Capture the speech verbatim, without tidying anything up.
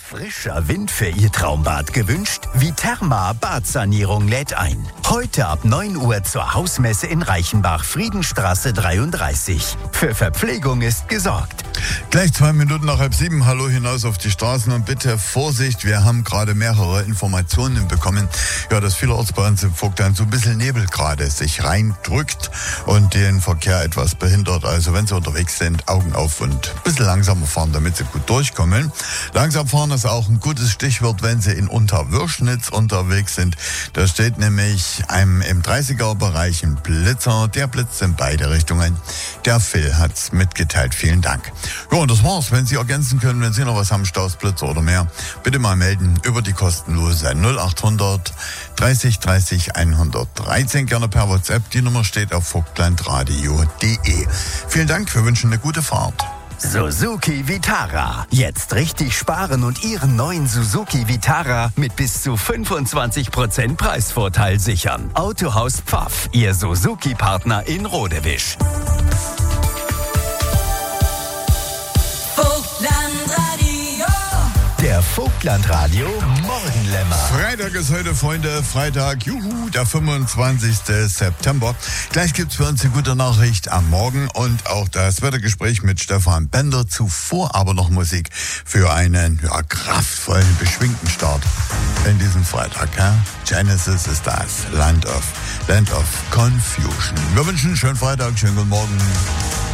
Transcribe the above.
Frischer Wind für Ihr Traumbad gewünscht? Viterma Badsanierung lädt ein. Heute ab neun Uhr zur Hausmesse in Reichenbach, Friedenstraße dreiunddreißig. Für Verpflegung ist gesorgt. Gleich zwei Minuten nach halb sieben. Hallo hinaus auf die Straßen und bitte Vorsicht. Wir haben gerade mehrere Informationen bekommen. Ja, dass vielerorts bei uns im Vogtland so ein bisschen Nebel gerade sich reindrückt und den Verkehr etwas behindert. Also wenn Sie unterwegs sind, Augen auf und ein bisschen langsamer fahren, damit Sie gut durchkommen. Langsam fahren ist auch ein gutes Stichwort, wenn Sie in Unterwürschnitz unterwegs sind. Da steht nämlich einem im dreißiger-Bereich ein Blitzer. Der blitzt in beide Richtungen. Der Phil hat's mitgeteilt. Vielen Dank. Ja, und das war's. Wenn Sie ergänzen können, wenn Sie noch was haben, Staus, Blitzer oder mehr, bitte mal melden über die kostenlose null achthundert dreißig dreißig hundertdreizehn. Gerne per WhatsApp. Die Nummer steht auf vogtlandradio punkt de. Vielen Dank. Wir wünschen eine gute Fahrt. Suzuki Vitara. Jetzt richtig sparen und Ihren neuen Suzuki Vitara mit bis zu fünfundzwanzig Prozent Preisvorteil sichern. Autohaus Pfaff, Ihr Suzuki-Partner in Rodewisch. Der Vogtlandradio Morgenlämmer. Freitag ist heute, Freunde. Freitag, juhu, der fünfundzwanzigster September. Gleich gibt's für uns eine gute Nachricht am Morgen und auch das Wettergespräch mit Stefan Bender. Zuvor aber noch Musik für einen ja, kraftvollen, beschwingten Start in diesem Freitag. Ja? Genesis ist das. Land of, Land of Confusion. Wir wünschen einen schönen Freitag, schönen guten Morgen.